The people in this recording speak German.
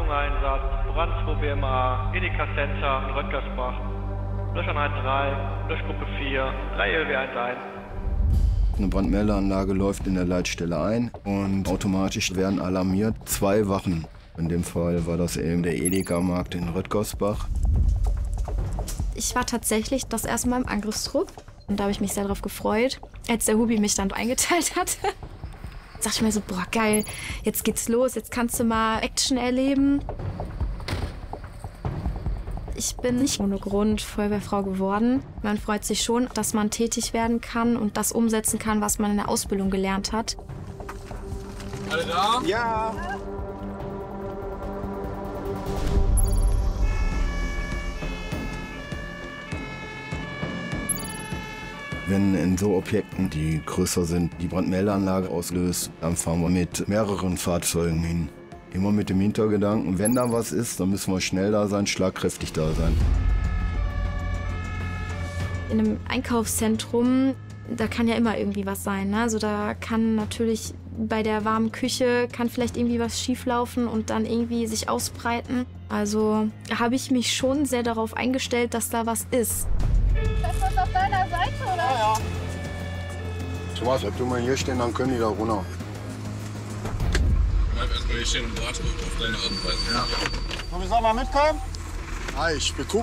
Einsatz, Brand 2 BMA, Edeka Center in Röttgersbach. Löscheinheit 3, Löschgruppe 4, 3 LW 1 ein. Eine Brandmeldeanlage läuft in der Leitstelle ein und automatisch werden alarmiert 2 Wachen. In dem Fall war das eben der Edeka-Markt in Röttgersbach. Ich war tatsächlich das erste Mal im Angriffstrupp und da habe ich mich sehr darauf gefreut, als der Hubi mich dann eingeteilt hat. Da dachte ich mir so, boah geil, jetzt geht's los, jetzt kannst du mal Action erleben. Ich bin nicht ohne Grund Feuerwehrfrau geworden. Man freut sich schon, dass man tätig werden kann und das umsetzen kann, was man in der Ausbildung gelernt hat. Alle da? Ja! Wenn in so Objekten, die größer sind, die Brandmeldeanlage auslöst, dann fahren wir mit mehreren Fahrzeugen hin. Immer mit dem Hintergedanken, wenn da was ist, dann müssen wir schnell da sein, schlagkräftig da sein. In einem Einkaufszentrum, da kann ja immer irgendwie was sein, ne? Also da kann natürlich bei der warmen Küche kann vielleicht irgendwie was schieflaufen und dann irgendwie sich ausbreiten. Also habe ich mich schon sehr darauf eingestellt, dass da was ist. Das ist auf deiner Seite, oder? Ja. Thomas, bleib du mal hier stehen, dann können die da runter. Bleib erstmal hier stehen und warte auf deine Art und Weise. Ja. Du willst auch mal mitkommen? Hi, ich beguck.